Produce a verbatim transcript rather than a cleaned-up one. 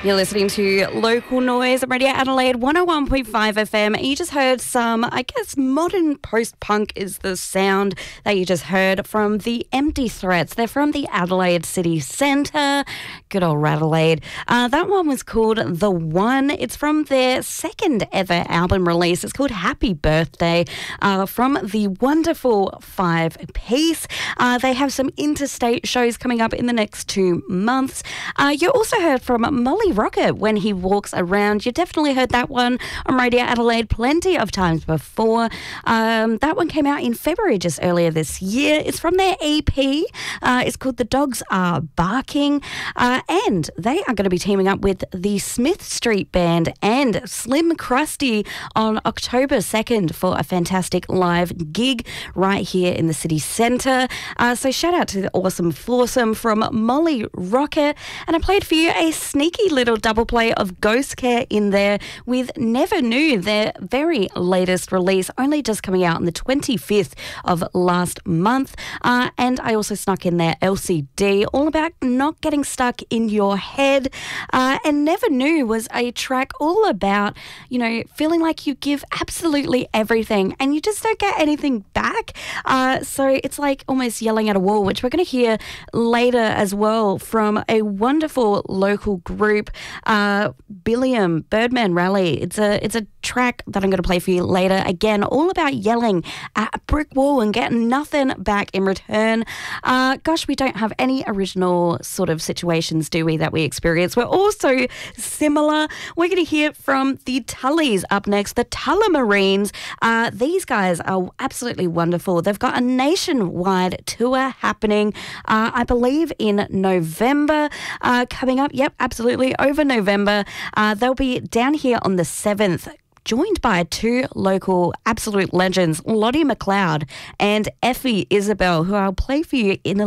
You're listening to Local Noise on Radio Adelaide one oh one point five F M. You just heard some, I guess, modern post-punk is the sound that you just heard from the Empty Threats. They're from the Adelaide City Centre. Good old Adelaide. Uh, that one was called The One. It's from their second ever album release. It's called Happy Birthday, uh, from the wonderful Five Piece. Uh, they have some interstate shows coming up in the next two months. Uh, you also heard from Molly Rocket, When He Walks Around. You definitely heard that one on Radio Adelaide plenty of times before. Um, that one came out in February just earlier this year. It's from their E P. Uh, it's called The Dogs Are Barking. Uh, and they are going to be teaming up with the Smith Street Band and Slim Krusty on October second for a fantastic live gig right here in the city centre. Uh, so shout out to the awesome foursome from Molly Rocket. And I played for you a sneaky little double play of Ghost Care in there with Never Knew, their very latest release, only just coming out on the twenty-fifth of last month. Uh, and I also snuck in there L C D, all about not getting stuck in your head. Uh, and Never Knew was a track all about, you know, feeling like you give absolutely everything and you just don't get anything back. Uh, so it's like almost yelling at a wall, which we're going to hear later as well from a wonderful local group, uh, Billiam Birdman Rally. It's a it's a track that I'm going to play for you later. Again, all about yelling at a brick wall and getting nothing back in return. Uh, gosh, we don't have any original sort of situations, do we, that we experience? We're also similar. We're going to hear from the Tullys up next, the Tullamarines. Uh, these guys are absolutely wonderful. They've got a nationwide tour happening, uh, I believe, in November uh, coming up. Yep, absolutely, over November. Uh, they'll be down here on the seventh, joined by two local absolute legends, Lottie McLeod and Effie Isabel, who I'll play for you in a